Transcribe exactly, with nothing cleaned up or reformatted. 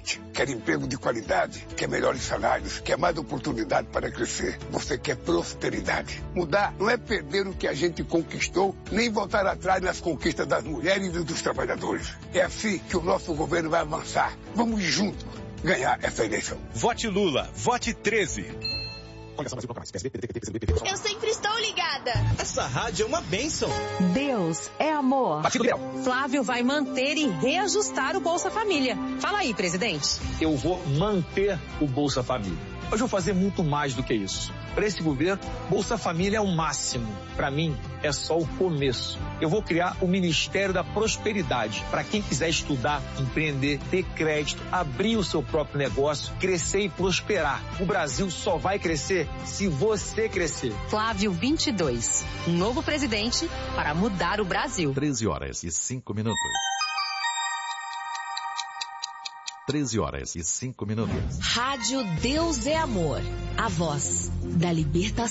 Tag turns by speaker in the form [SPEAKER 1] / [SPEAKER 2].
[SPEAKER 1] gente quer emprego de qualidade, quer melhores salários, quer mais oportunidade para crescer. Você quer prosperidade. Mudar não é perder o que a gente conquistou, nem voltar atrás nas conquistas das mulheres e dos trabalhadores. É assim que o nosso governo vai avançar. Vamos juntos ganhar essa eleição.
[SPEAKER 2] Vote Lula, vote treze.
[SPEAKER 3] Eu sempre estou ligada.
[SPEAKER 2] Essa rádio é uma bênção.
[SPEAKER 4] Deus é amor.
[SPEAKER 5] Flávio vai manter e reajustar o Bolsa Família. Fala aí, presidente.
[SPEAKER 6] Eu vou manter o Bolsa Família. Mas vou fazer muito mais do que isso. Para esse governo, Bolsa Família é o máximo. Para mim, é só o começo. Eu vou criar o Ministério da Prosperidade. Para quem quiser estudar, empreender, ter crédito, abrir o seu próprio negócio, crescer e prosperar. O Brasil só vai crescer se você crescer.
[SPEAKER 5] Flávio vinte e dois. Um novo presidente para mudar o Brasil.
[SPEAKER 7] treze horas e cinco minutos. treze horas e cinco minutos.
[SPEAKER 4] Rádio Deus é Amor. A voz da libertação.